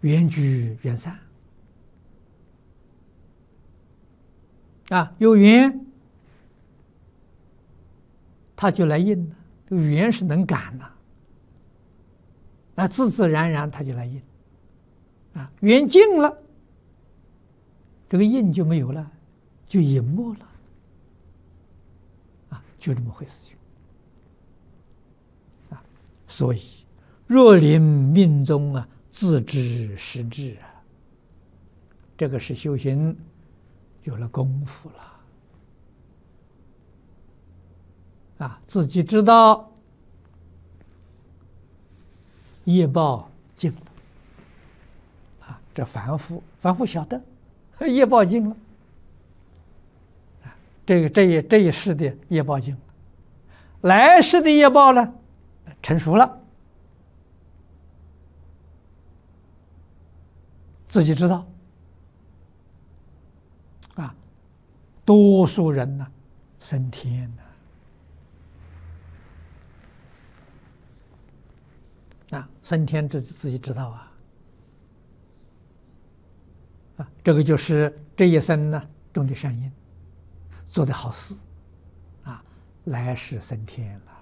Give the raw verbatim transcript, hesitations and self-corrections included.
缘聚缘散啊，有缘他就来应了，缘是能感的，啊，自自然然他就来应，啊，缘尽了，这个应就没有了，就隐没了，啊，就这么回事情，啊，所以若临命中啊，自知实至啊，这个是修行有了功夫了。啊，自己知道业报尽了，啊，这凡夫凡夫晓得业报尽了，啊，这个这一这一世的业报尽了，来世的业报呢，成熟了，自己知道，啊，多数人呢，升天呢。啊，升天自己自己知道啊，啊，这个就是这一生呢种的善因，做的好事，啊，来世升天了。